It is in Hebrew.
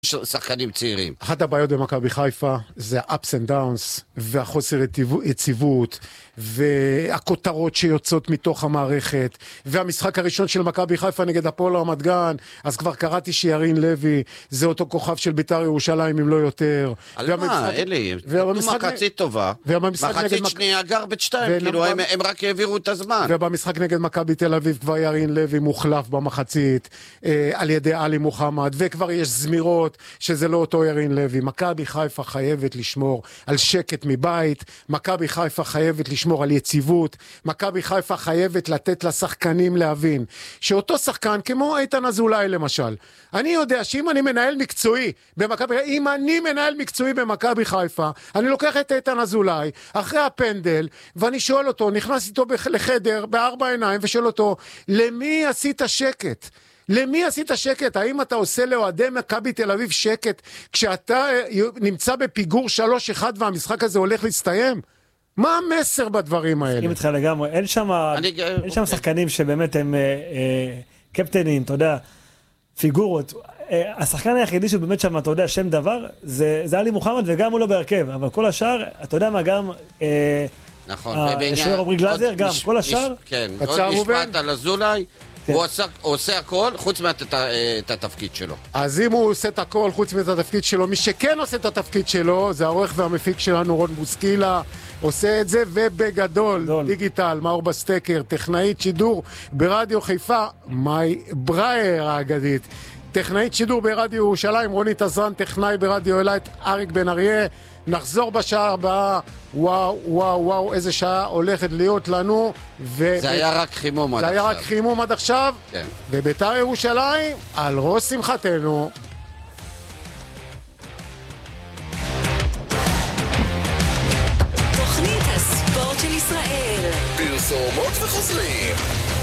שחקנים צעירים. אחת הבעיות במכבי חיפה זה ה-ups and downs והחוסר יציבות והכותרות שיוצאות מתוך המערכת, והמשחק הראשון של מכבי חיפה נגד הפועל רמת גן, אז כבר קראתי שירין לוי זה אותו כוכב של בית"ר ירושלים אם לא יותר. על מה? אלי, מחצית טובה, מחצית שנייה גרבג' 2, כאילו הם רק העבירו את הזמן. ובמשחק נגד מכבי תל אביב כבר ירין לוי מוחלף במחצית על ידי עלי מוחמד, וכבר יש זמירות שזה לא אותו ירין לוי. מכבי חיפה חייבת לשמור על שקט מבית, מכבי חיפה חייבת לשמור על יציבות, מכבי חיפה חייבת לתת לשחקנים להבין שאותו שחקן כמו איתן אזולאי למשל, אני יודע שאם אני מנהל מקצועי במכבי חיפה, אני לוקח את איתן אזולאי אחרי הפנדל ואני שואל אותו, נכנס איתו לחדר בארבע עיניים ושואל אותו, למי עשית שקט? למי עשית שקט? האם אתה עושה לאוהדי מכבי תל אביב שקט כשאתה נמצא בפיגור 3-1 והמשחק הזה הולך להסתיים? מה המסר בדברים האלה? אם איתך לגמרי, אין שם שחקנים שבאמת הם קפטנים, אתה יודע, פיגורות. השחקן היחידי שבאמת שם, אתה יודע, שם דבר, זה עלי מוחמד, וגם הוא לא בהרכב, אבל כל השאר, אתה יודע מה, גם נכון, שוער עמרי גלאזר, גם כל השאר. כן, עוד משפט על אזולאי, הוא עושה הכל חוץ את התפקיד שלו. אז אם הוא עושה את הכל חוץ את התפקיד שלו, מי שכן עושה את התפקיד שלו זה העורך והמפיק שלנו רון בוסקילה, עושה את זה, ובגדול דיגיטל מאור בסטקר, טכנאית שידור ברדיו חיפה מאי ברייר האגדית, טכנאית שידור ברדיו ירושלים רונית עזרן, טכנאי ברדיו אלייט אריק בן אריה. נחזור בשעה הבאה. וואו וואו וואו איזה שעה הולכת להיות לנו. זה היה רק חימום עד עכשיו. זה היה רק חימום עד עכשיו. כן. ובית"ר ירושלים על ראש שמחתנו. תוכנית הספורט של ישראל. פרסומות וחוזרים.